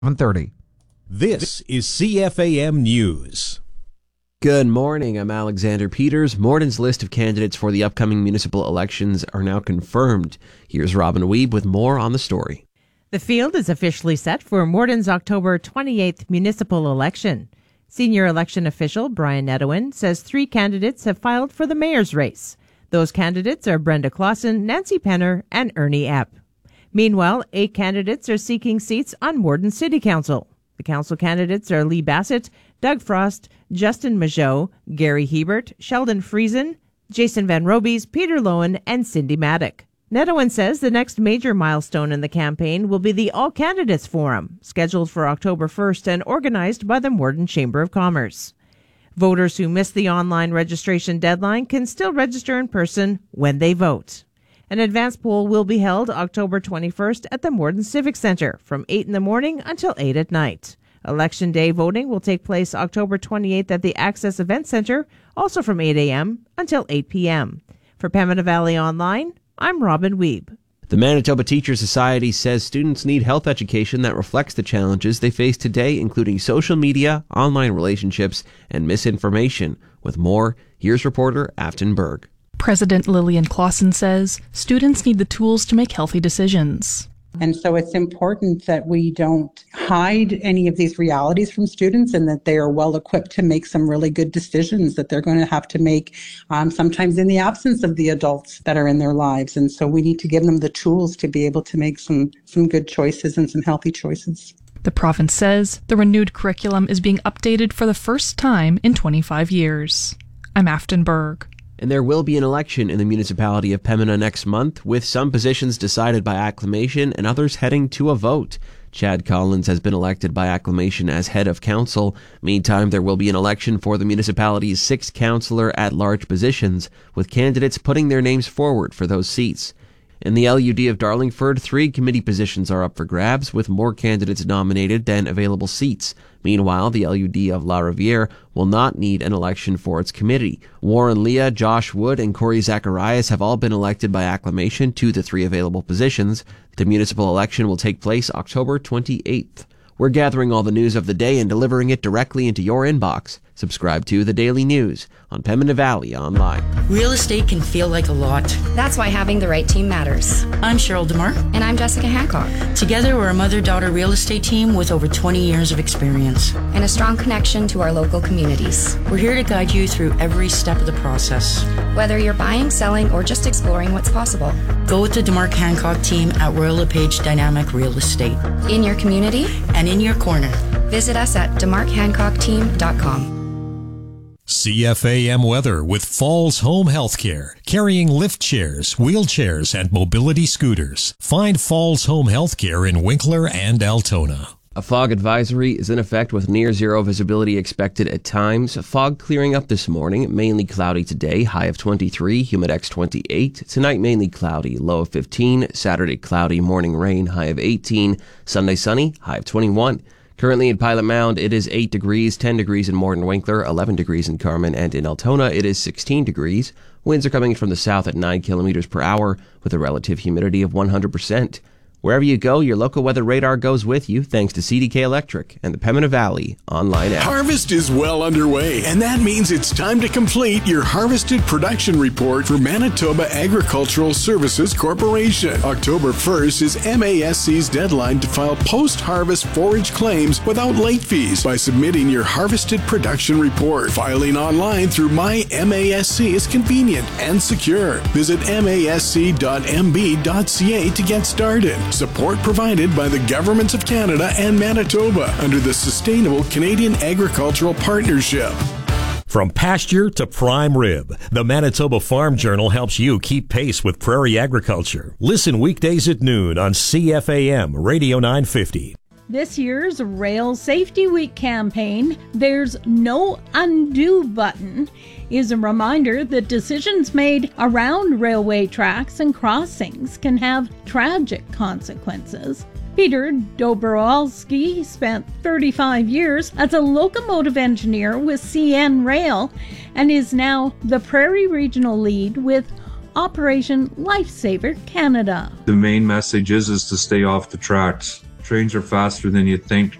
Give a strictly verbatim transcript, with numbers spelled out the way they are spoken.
seven thirty. This is C F A M News. Good morning, I'm Alexander Peters. Morden's list of candidates for the upcoming municipal elections are now confirmed. Here's Robin Weeb with more on the story. The field is officially set for Morden's October twenty-eighth municipal election. Senior election official Brian Edwin says three candidates have filed for the mayor's race. Those candidates are Brenda Clausen, Nancy Penner, and Ernie Epp. Meanwhile, eight candidates are seeking seats on Morden City Council. The council candidates are Lee Bassett, Doug Frost, Justin Majot, Gary Hebert, Sheldon Friesen, Jason Van Robies, Peter Lowen, and Cindy Maddock. Nedwin says the next major milestone in the campaign will be the All Candidates Forum, scheduled for October first and organized by the Morden Chamber of Commerce. Voters who missed the online registration deadline can still register in person when they vote. An advance poll will be held October twenty-first at the Morden Civic Center from eight in the morning until eight at night. Election day voting will take place October twenty-eighth at the Access Event Center, also from eight a.m. until eight p.m. For Pembina Valley Online, I'm Robin Weeb. The Manitoba Teachers Society says students need health education that reflects the challenges they face today, including social media, online relationships, and misinformation. With more, here's reporter Afton Berg. President Lillian Clausen says students need the tools to make healthy decisions. And so it's important that we don't hide any of these realities from students and that they are well equipped to make some really good decisions that they're going to have to make um, sometimes in the absence of the adults that are in their lives. And so we need to give them the tools to be able to make some, some good choices and some healthy choices. The province says the renewed curriculum is being updated for the first time in twenty-five years. I'm Afton Berg. And there will be an election in the municipality of Pembina next month, with some positions decided by acclamation and others heading to a vote. Chad Collins has been elected by acclamation as head of council. Meantime, there will be an election for the municipality's six councillor at-large positions, with candidates putting their names forward for those seats. In the L U D of Darlingford, three committee positions are up for grabs, with more candidates nominated than available seats. Meanwhile, the L U D of La Riviere will not need an election for its committee. Warren Leah, Josh Wood, and Corey Zacharias have all been elected by acclamation to the three available positions. The municipal election will take place October twenty-eighth. We're gathering all the news of the day and delivering it directly into your inbox. Subscribe to The Daily News on Pembina Valley Online. Real estate can feel like a lot. That's why having the right team matters. I'm Cheryl DeMar. And I'm Jessica Hancock. Together, we're a mother-daughter real estate team with over twenty years of experience. And a strong connection to our local communities. We're here to guide you through every step of the process. Whether you're buying, selling, or just exploring what's possible. Go with the DeMar Hancock team at Royal LePage Dynamic Real Estate. In your community. And in your corner. Visit us at demarc hancock team dot com. C F A M weather with Falls Home Healthcare, carrying lift chairs, wheelchairs, and mobility scooters. Find Falls Home Healthcare in Winkler and Altona. A fog advisory is in effect with near zero visibility expected at times. Fog clearing up this morning, mainly cloudy today, high of twenty-three, humidex twenty-eight. Tonight mainly cloudy, low of fifteen. Saturday cloudy, morning rain, high of eighteen. Sunday sunny, high of twenty-one. Currently in Pilot Mound, it is eight degrees, ten degrees in Morden Winkler, eleven degrees in Carman, and in Altona, it is sixteen degrees. Winds are coming from the south at nine kilometers per hour with a relative humidity of one hundred percent. Wherever you go, your local weather radar goes with you, thanks to C D K Electric and the Pembina Valley Online app. Harvest is well underway, and that means it's time to complete your harvested production report for Manitoba Agricultural Services Corporation. October first is M A S C's deadline to file post-harvest forage claims without late fees by submitting your harvested production report. Filing online through My M A S C is convenient and secure. Visit masc dot m b dot c a to get started. Support provided by the governments of Canada and Manitoba under the Sustainable Canadian Agricultural Partnership. From pasture to prime rib, the Manitoba Farm Journal helps you keep pace with prairie agriculture. Listen weekdays at noon on C F A M Radio nine fifty. This year's Rail Safety Week campaign, There's No Undo Button, is a reminder that decisions made around railway tracks and crossings can have tragic consequences. Peter Dobrowolski spent thirty-five years as a locomotive engineer with C N Rail and is now the Prairie Regional Lead with Operation Lifesaver Canada. The main message is, is to stay off the tracks. trains are faster than you think.